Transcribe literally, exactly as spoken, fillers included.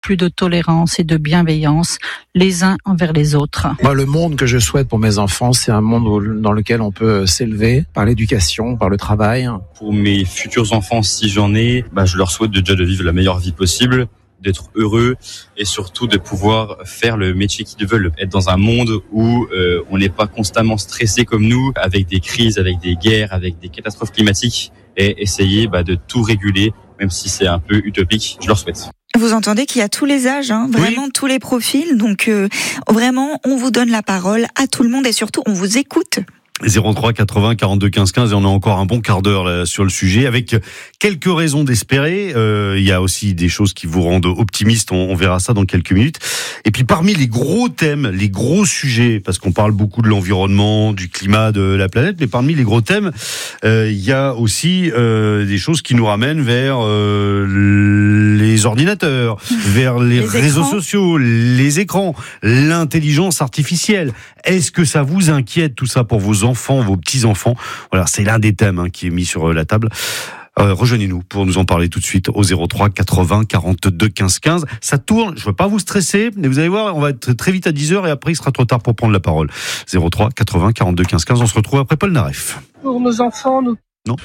plus de tolérance et de bienveillance les uns envers les autres. Moi, le monde que je souhaite pour mes enfants, c'est un monde où, dans lequel on peut s'élever par l'éducation, par le travail. Pour mes futurs enfants, si j'en ai, bah, je leur souhaite déjà de vivre la meilleure vie possible, d'être heureux et surtout de pouvoir faire le métier qu'ils veulent, être dans un monde où euh, on n'est pas constamment stressé comme nous, avec des crises, avec des guerres, avec des catastrophes climatiques, et essayer bah, de tout réguler, même si c'est un peu utopique, je leur souhaite. Vous entendez qu'il y a tous les âges, hein, vraiment oui. tous les profils, donc euh, vraiment on vous donne la parole à tout le monde et surtout on vous écoute. zéro trois quatre-vingts quarante-deux quinze quinze et on a encore un bon quart d'heure là, sur le sujet avec quelques raisons d'espérer. Euh, il y a aussi des choses qui vous rendent optimistes, on, on verra ça dans quelques minutes. Et puis parmi les gros thèmes, les gros sujets, parce qu'on parle beaucoup de l'environnement, du climat, de la planète, mais parmi les gros thèmes, euh, il y a aussi euh, des choses qui nous ramènent vers euh, les ordinateurs, vers les, les réseaux écrans. sociaux, les écrans, l'intelligence artificielle. Est-ce que ça vous inquiète tout ça pour vos enfants, vos petits-enfants? Voilà, c'est l'un des thèmes hein, qui est mis sur la table. Euh, rejoignez-nous pour nous en parler tout de suite au zéro trois quatre-vingts quarante-deux quinze quinze. Ça tourne, je ne veux pas vous stresser, mais vous allez voir, on va être très vite à dix heures et après il sera trop tard pour prendre la parole. zéro trois quatre-vingts quarante-deux quinze quinze, on se retrouve après Paul Naref. Pour nos enfants, nous